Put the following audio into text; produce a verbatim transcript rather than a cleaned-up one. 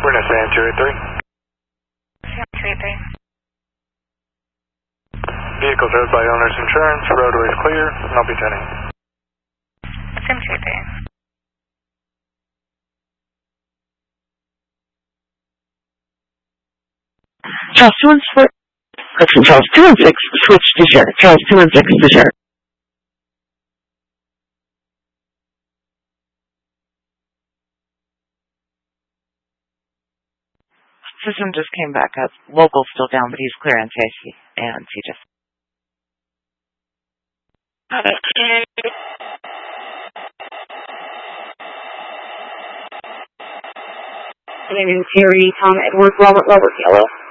We're in Sam two eight three. Sam two eight three. Vehicle towed by owner's insurance. Roadway is clear. I'll be turning. Sam two eight three. Charles two one six. Listen, Charles two one six. Switch to share. Charles two one six to share. System just came back up. Local's still down, but he's clear on safety, and he just. My name is Terry, Tom Edwards, Robert Robert Yellow.